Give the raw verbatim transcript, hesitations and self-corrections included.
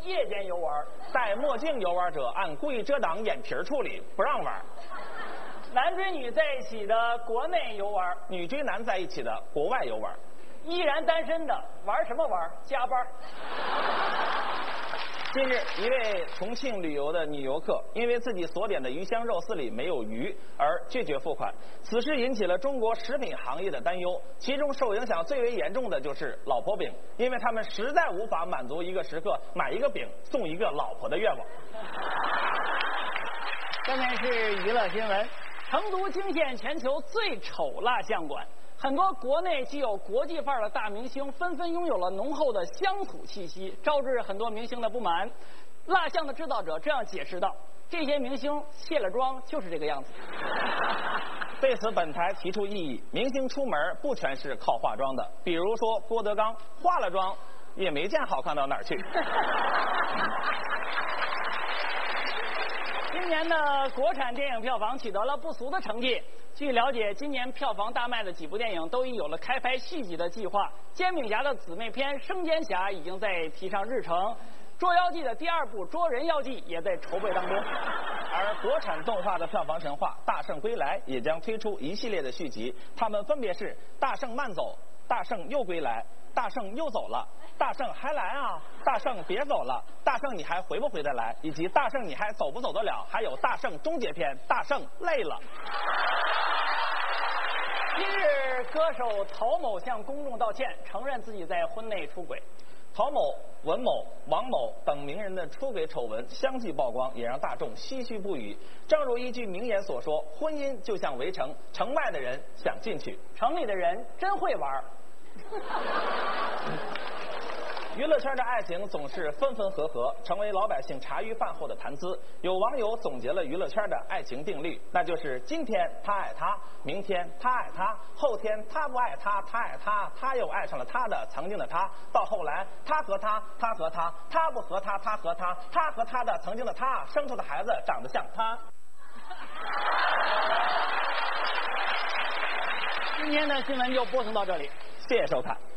夜间游玩。 戴墨镜游玩者按故意遮挡眼皮处理，不让玩。 男追女在一起的国内游玩， 女追男在一起的国外游玩。 依然单身的玩什么玩？加班。 近日，一位重庆旅游的女游客因为自己所点的鱼香肉丝里没有鱼而拒绝付款，此事引起了中国食品行业的担忧。其中受影响最为严重的就是老婆饼，因为他们实在无法满足一个食客买一个饼送一个老婆的愿望。 下面是娱乐新闻，成都惊现全球最丑蜡像馆。很多国内具有国际范儿的大明星纷纷拥有了浓厚的乡土气息，招致很多明星的不满。蜡像的制造者这样解释道：“这些明星卸了妆就是这个样子。” 对此，本台提出异议：明星出门不全是靠化妆的，比如说郭德纲化了妆也没见好看到哪儿去。 今年的国产电影票房取得了不俗的成绩。据了解，今年票房大卖的几部电影都已有了开拍续集的计划。煎饼侠的姊妹篇《生煎侠》已经在提上日程，《捉妖记》的第二部《捉人妖记》也在筹备当中。 而国产动画的票房神话《大圣归来》也将推出一系列的续集，它们分别是《大圣慢走》、《大圣又归来》、《大圣又走了》、《大圣还来啊》、《大圣别走了》、《大圣你还回不回得来》，以及《大圣你还走不走得了》，还有《大圣终结篇》《大圣累了》。 今日，歌手陶某向公众道歉，承认自己在婚内出轨。 陶某、文某、王某等名人的出轨丑闻相继曝光，也让大众唏嘘不已。正如一句名言所说：“婚姻就像围城，城外的人想进去， 城里的人真会玩。” 娱乐圈的爱情总是分分合合，成为老百姓茶余饭后的谈资。有网友总结了娱乐圈的爱情定律，那就是今天他爱他，明天他爱他，后天他不爱他，他爱他，他又爱上了他的曾经的他，到后来他和他，他和他，他不和他，他和他，他和他的曾经的他生出的孩子长得像他。 今天的新闻就播送到这里， 谢谢收看。